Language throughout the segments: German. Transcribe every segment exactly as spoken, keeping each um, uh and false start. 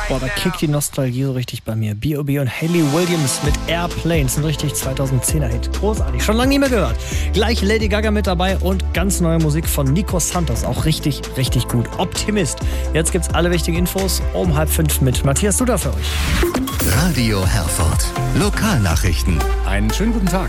Boah, da kickt die Nostalgie so richtig bei mir. B O B und Hayley Williams mit Airplanes, ein richtig zweitausendzehner-Hit. Großartig, schon lange nicht mehr gehört. Gleich Lady Gaga mit dabei und ganz neue Musik von Nico Santos. Auch richtig, richtig gut. Optimist. Jetzt gibt's alle wichtigen Infos um halb fünf mit Matthias Duda für euch. Radio Herford. Lokalnachrichten. Einen schönen guten Tag.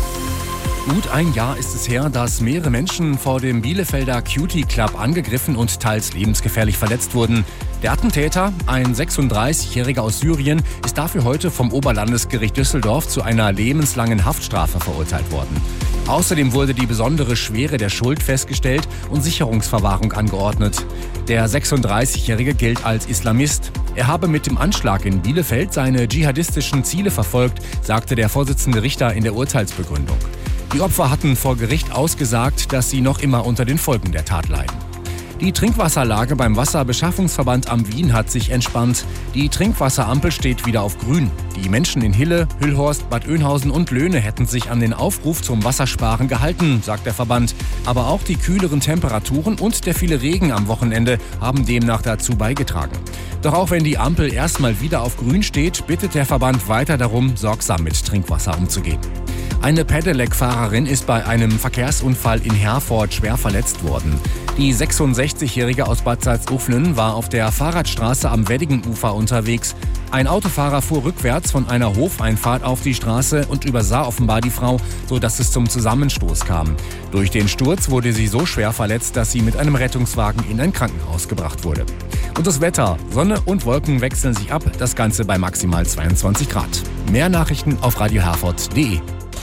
Gut ein Jahr ist es her, dass mehrere Menschen vor dem Bielefelder Cutie Club angegriffen und teils lebensgefährlich verletzt wurden. Der Attentäter, ein sechsunddreißigjähriger aus Syrien, ist dafür heute vom Oberlandesgericht Düsseldorf zu einer lebenslangen Haftstrafe verurteilt worden. Außerdem wurde die besondere Schwere der Schuld festgestellt und Sicherungsverwahrung angeordnet. Der sechsunddreißigjährige gilt als Islamist. Er habe mit dem Anschlag in Bielefeld seine dschihadistischen Ziele verfolgt, sagte der Vorsitzende Richter in der Urteilsbegründung. Die Opfer hatten vor Gericht ausgesagt, dass sie noch immer unter den Folgen der Tat leiden. Die Trinkwasserlage beim Wasserbeschaffungsverband am Wien hat sich entspannt. Die Trinkwasserampel steht wieder auf grün. Die Menschen in Hille, Hüllhorst, Bad Oeynhausen und Löhne hätten sich an den Aufruf zum Wassersparen gehalten, sagt der Verband. Aber auch die kühleren Temperaturen und der viele Regen am Wochenende haben demnach dazu beigetragen. Doch auch wenn die Ampel erstmal wieder auf grün steht, bittet der Verband weiter darum, sorgsam mit Trinkwasser umzugehen. Eine Pedelec-Fahrerin ist bei einem Verkehrsunfall in Herford schwer verletzt worden. Die sechsundsechzigjährige aus Bad Salzuflen war auf der Fahrradstraße am Weddigenufer unterwegs. Ein Autofahrer fuhr rückwärts von einer Hofeinfahrt auf die Straße und übersah offenbar die Frau, sodass es zum Zusammenstoß kam. Durch den Sturz wurde sie so schwer verletzt, dass sie mit einem Rettungswagen in ein Krankenhaus gebracht wurde. Und das Wetter. Sonne und Wolken wechseln sich ab, das Ganze bei maximal zweiundzwanzig Grad. Mehr Nachrichten auf radio herford punkt de.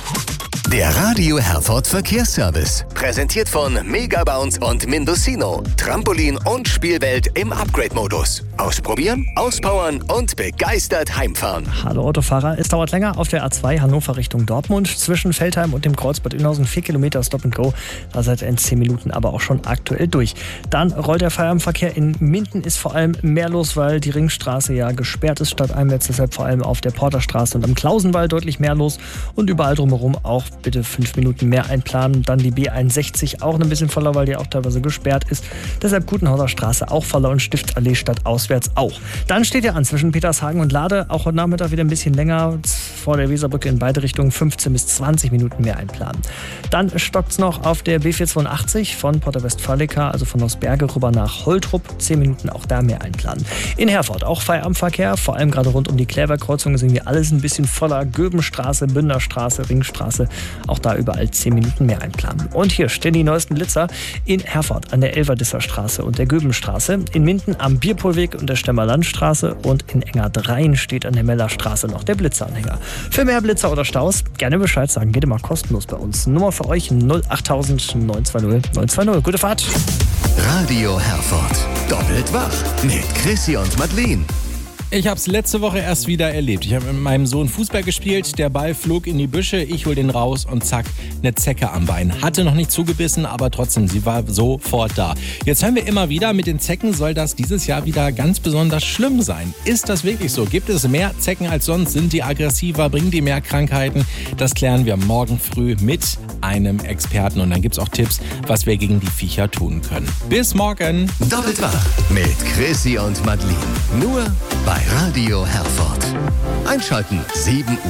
Der Radio Herford Verkehrsservice. Präsentiert von Megabounce und Mindocino. Trampolin und Spielwelt im Upgrade-Modus. Ausprobieren, auspowern und begeistert heimfahren. Hallo Autofahrer, es dauert länger auf der A zwei Hannover Richtung Dortmund. Zwischen Veltheim und dem Kreuz Bad Oeynhausen vier Kilometer Stop and Go. Da seid ihr in zehn Minuten aber auch schon aktuell durch. Dann rollt der Feierabendverkehr. In Minden ist vor allem mehr los, weil die Ringstraße ja gesperrt ist stadteinwärts. Deshalb vor allem auf der Porterstraße und am Klausenwall deutlich mehr los. Und überall drumherum auch bitte fünf Minuten mehr einplanen. Dann die B einundsechzig auch ein bisschen voller, weil die auch teilweise gesperrt ist. Deshalb Gutenhauser Straße auch voller und Stiftsallee stadtauswärts auch. Dann steht ja an zwischen Petershagen und Lade auch heute Nachmittag wieder ein bisschen länger vor der Weserbrücke in beide Richtungen fünfzehn bis zwanzig Minuten mehr einplanen. Dann stockt es noch auf der B vierhundertzweiundachtzig von Porta Westfalica, also von Hausberge rüber nach Holtrup. zehn Minuten auch da mehr einplanen. In Herford auch Feierabendverkehr, vor allem gerade rund um die Klärwerkkreuzung ist irgendwie alles ein bisschen voller. Göbenstraße, Bünderstraße, Ringstraße, auch da überall zehn Minuten mehr einplanen. Und hier stehen die neuesten Blitzer in Herford an der Elverdisser Straße und der Göbenstraße, in Minden am Bierpohlweg und der Stemmer Landstraße und in Engerdrein steht an der Mellerstraße noch der Blitzeranhänger. Für mehr Blitzer oder Staus gerne Bescheid sagen, geht immer kostenlos bei uns. Nummer für euch null acht null null neun zwei null neun zwei null. Gute Fahrt! Radio Herford. Doppelt wach mit Chrissy und Madeleine. Ich habe es letzte Woche erst wieder erlebt. Ich habe mit meinem Sohn Fußball gespielt, der Ball flog in die Büsche, ich hol den raus und zack, eine Zecke am Bein. Hatte noch nicht zugebissen, aber trotzdem, sie war sofort da. Jetzt hören wir immer wieder, mit den Zecken soll das dieses Jahr wieder ganz besonders schlimm sein. Ist das wirklich so? Gibt es mehr Zecken als sonst? Sind die aggressiver? Bringen die mehr Krankheiten? Das klären wir morgen früh mit einem Experten und dann gibt es auch Tipps, was wir gegen die Viecher tun können. Bis morgen! Doppelt wach mit Chrissy und Madeleine. Nur bei Radio Herford. Einschalten sieben Uhr.